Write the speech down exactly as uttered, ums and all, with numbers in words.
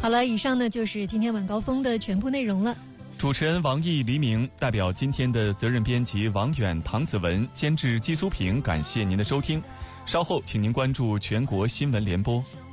好了，以上呢就是今天晚高峰的全部内容了。 主持人王毅、黎明代表今天的责任编辑王远、唐子文，监制姬苏平，感谢您的收听。稍后请您关注全国新闻联播。